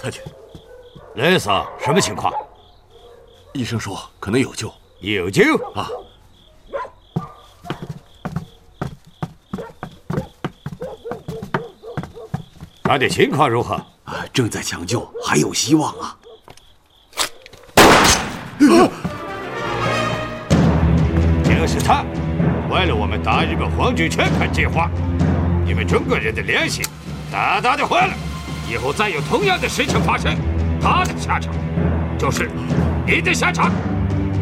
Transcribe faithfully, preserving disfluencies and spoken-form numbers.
太君， 雷萨，什么情况？ 医生说可能有救。 有救啊！ 他的情况如何？ 啊，正在抢救，还有希望啊！ 就是他，坏了我们大日本皇军全盘计划。你们中国人的良心大大的坏了。以后再有同样的事情发生，他的下场就是你的下场。